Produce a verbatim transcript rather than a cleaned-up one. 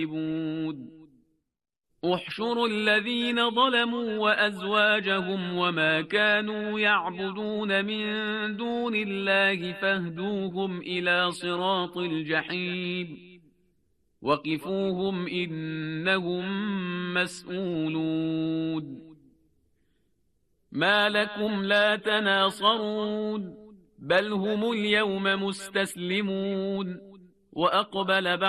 احشروا الذين ظلموا وأزواجهم وما كانوا يعبدون من دون الله فاهدوهم إلى صراط الجحيم وقفوهم إنهم مسؤولون ما لكم لا تناصرون بل هم اليوم مستسلمون وأقبل بعض